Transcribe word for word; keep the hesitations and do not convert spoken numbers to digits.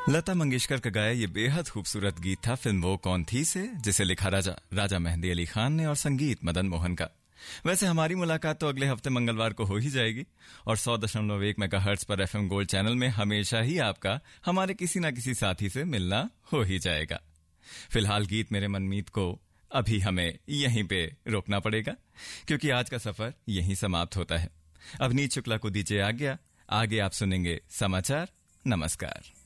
लता मंगेशकर का गाया ये बेहद खूबसूरत गीत था फिल्म वो कौन थी से, जिसे लिखा राजा राजा मेहंदी अली खान ने और संगीत मदन मोहन का। वैसे हमारी मुलाकात तो अगले हफ्ते मंगलवार को हो ही जाएगी और सौ दशमलव एक मेगाहर्ट्ज पर एफएम गोल्ड चैनल में हमेशा ही आपका हमारे किसी ना किसी साथी से मिलना हो ही जाएगा। फिलहाल गीत मेरे मनमीत को अभी हमें यहीं पे रोकना पड़ेगा क्योंकि आज का सफर यहीं समाप्त होता है। अवनीत शुक्ला को दीजिए आज्ञा। आगे आप सुनेंगे समाचार। नमस्कार।